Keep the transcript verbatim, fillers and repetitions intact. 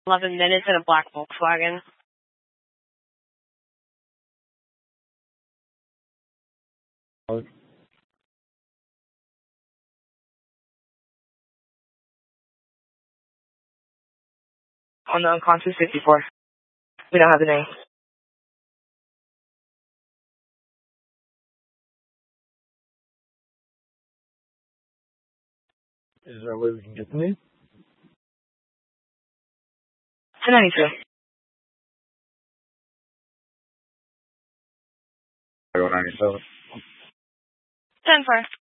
eleven minutes in a black Volkswagen. On the unconscious fifty-four. We don't have the name. Is there a way we can get the name? ten ninety-two. ninety-seven. ten four.